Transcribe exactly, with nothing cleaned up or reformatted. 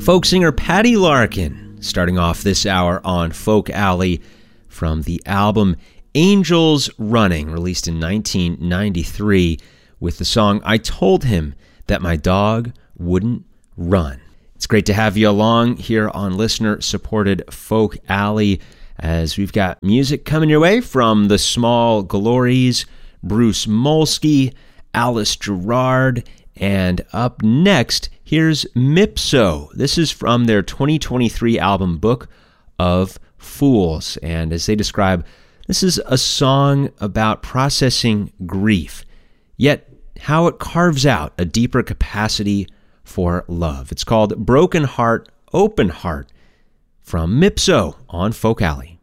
Folk singer Patty Larkin, starting off this hour on Folk Alley from the album Angels Running, released in nineteen ninety-three, with the song I Told Him That My Dog Wouldn't Run. It's great to have you along here on listener-supported Folk Alley, as we've got music coming your way from the Small Glories, Bruce Molsky, Alice Gerrard, and up next, here's Mipso. This is from their twenty twenty-three album Book of Fools, and as they describe, this is a song about processing grief, yet how it carves out a deeper capacity for love. It's called Broken Heart, Open Heart, from Mipso on Folk Alley.